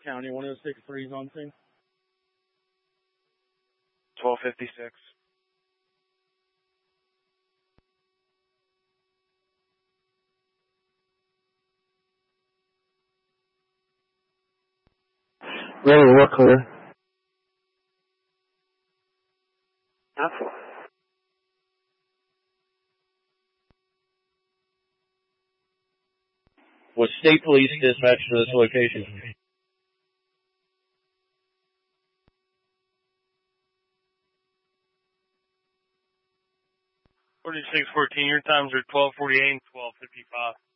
County 1063 is on scene. 1256. Really, we're clear. Council. Was state police dispatched to this location? 4614, your times are 1248 and 1255.